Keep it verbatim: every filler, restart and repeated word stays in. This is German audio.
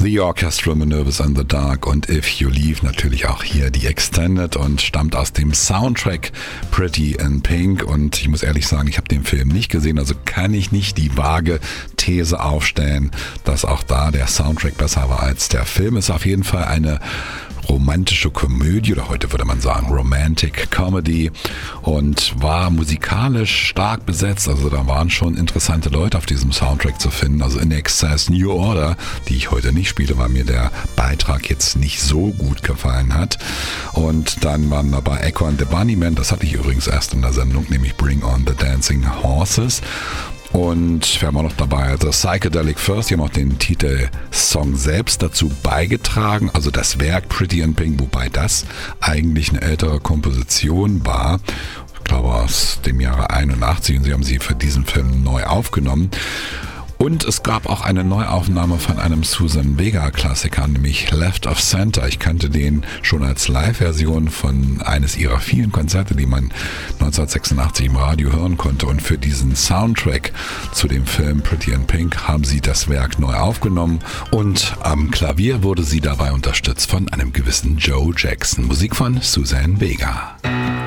The Orchestral Manoeuvres in the Dark und If You Leave, natürlich auch hier die Extended und stammt aus dem Soundtrack Pretty in Pink. Und ich muss ehrlich sagen, ich habe den Film nicht gesehen, also kann ich nicht die vage These aufstellen, dass auch da der Soundtrack besser war als der Film. Ist auf jeden Fall eine romantische Komödie, oder heute würde man sagen Romantic Comedy, und war musikalisch stark besetzt. Also da waren schon interessante Leute auf diesem Soundtrack zu finden. Also In Excess, New Order, die ich heute nicht spiele, weil mir der Beitrag jetzt nicht so gut gefallen hat. Und dann waren dabei Echo and the Bunnymen, das hatte ich übrigens erst in der Sendung, nämlich Bring on the Dancing Horses. Und wir haben auch noch dabei The Psychedelic First, die haben auch den Titelsong selbst dazu beigetragen, also das Werk Pretty in Pink, wobei das eigentlich eine ältere Komposition war, ich glaube aus dem Jahre einundachtzig, und sie haben sie für diesen Film neu aufgenommen. Und es gab auch eine Neuaufnahme von einem Suzanne Vega-Klassiker, nämlich Left of Center. Ich kannte den schon als Live-Version von eines ihrer vielen Konzerte, die man neunzehnhundertsechsundachtzig im Radio hören konnte. Und für diesen Soundtrack zu dem Film Pretty in Pink haben sie das Werk neu aufgenommen. Und am Klavier wurde sie dabei unterstützt von einem gewissen Joe Jackson. Musik von Suzanne Vega.